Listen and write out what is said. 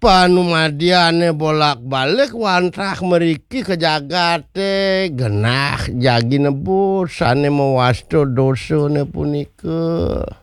panumadiane bolak-balik wantrak meriki ke jagate genah jagi nebus sane mewasto dosane punika.